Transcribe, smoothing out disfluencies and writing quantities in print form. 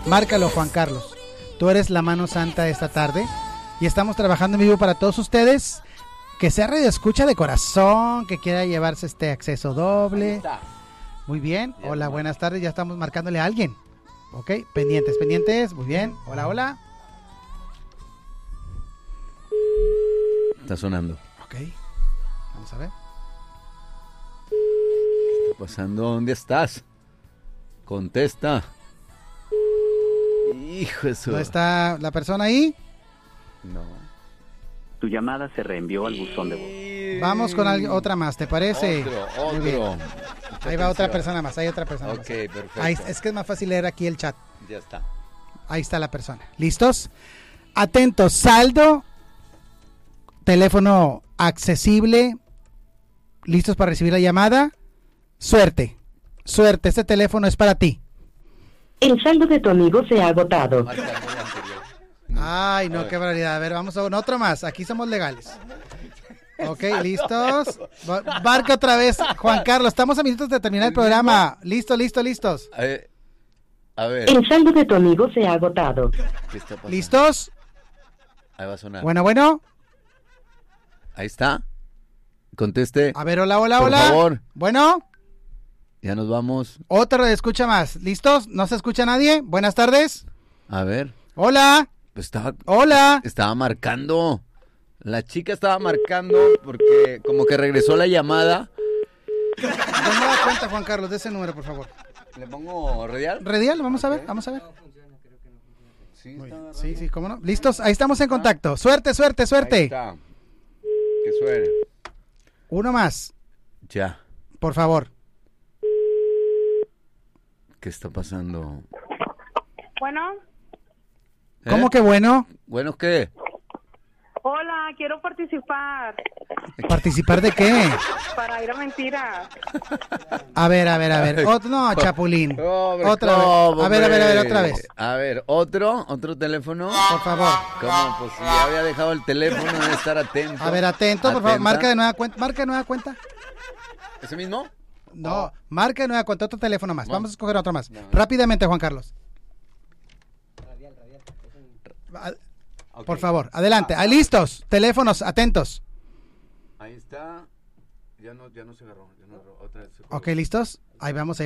Márcalo, Juan Carlos. Tú eres la mano santa esta tarde y estamos trabajando en vivo para todos ustedes. Que sea radio escucha de corazón, que quiera llevarse este acceso doble. Muy bien. Hola, buenas tardes. Ya estamos marcándole a alguien. Ok, pendientes. Muy bien. Hola. Está sonando. Ok, vamos a ver. ¿Qué está pasando? ¿Dónde estás? Contesta. Hijo de su... ¿No está la persona ahí? No. Tu llamada se reenvió al buzón de voz. Vamos con otra más, ¿te parece? Muy bien. Otro. Ahí va otra persona más, hay otra persona más. Ok, perfecto. Ahí, es que es más fácil leer aquí el chat. Ya está. Ahí está la persona. ¿Listos? Atentos, saldo, teléfono accesible, listos para recibir la llamada. Suerte, este teléfono es para ti. El saldo de tu amigo se ha agotado. Ay, no, qué barbaridad. A ver, vamos a otro más. Aquí somos legales. Ok, ¿listos? Marca otra vez, Juan Carlos. Estamos a minutos de terminar el programa. Listos. A ver. El saldo de tu amigo se ha agotado. ¿Qué está pasando? ¿Listos? Ahí va a sonar. Bueno. Ahí está. Conteste. A ver, hola. Por favor. Bueno. Ya nos vamos. Otra escucha más. ¿Listos? ¿No se escucha nadie? Buenas tardes. A ver. Hola. Pues Hola. Estaba marcando. La chica estaba marcando porque como que regresó la llamada. No me da cuenta, Juan Carlos, de ese número, por favor. ¿Le pongo radial? Radial, vamos a ver. Sí, ¿cómo no? ¿Listos? Ahí estamos en contacto. Suerte. Ahí está. Que suene. Uno más, Ya. por favor. ¿Qué está pasando? Bueno, ¿Cómo que bueno? ¿Bueno qué? hola, quiero participar ¿Participar de qué? para ir a Mentiras. A ver. No, Chapulín. Pobre, Otra vez. ¿cómo, A ver, hombre? otra vez. A ver, ¿otro teléfono? Por favor. ¿Cómo? Pues si ya había dejado el teléfono, debe estar atento. A ver, atento, por favor. Atenta. Marca de nueva cuenta. ¿Ese mismo? No, marca de nueva cuenta, otro teléfono más. No. Vamos a escoger otro más. No. Rápidamente, Juan Carlos. Ok. Por favor, adelante. Ahí listos. Teléfonos, atentos. Ahí está. Ya no se agarró. Otra vez. Ok, listos. Ahí vamos.